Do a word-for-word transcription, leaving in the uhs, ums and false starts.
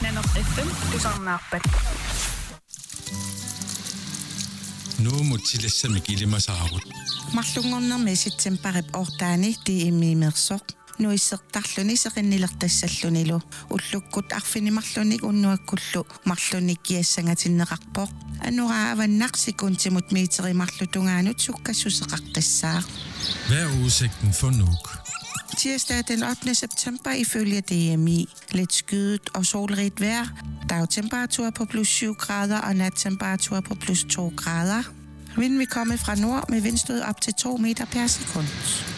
Nanop F M tusarnaarpat. Nu mutilassami kilimasaarut. Mарлунгорнэрми ситсемпарип ортаани тииммиимерсоқ нуиссертарлүни сеқиннилертассаллунилу уллуккут арфинимарлуник уннуаккуллу марлуник киассангатиннеқарпоқ анурааваннарсикунтимут миитеримарлутунгаанут суккассусеқаққиссаа. Hvad er udsigten for Nuuk? Tirsdag den ottende september ifølge D M I. Lidt skyet og solrigt vejr. Dagtemperatur på plus syv grader og nattemperatur på plus to grader. Vinden vil komme fra nord med vindstød op til to meter per sekund.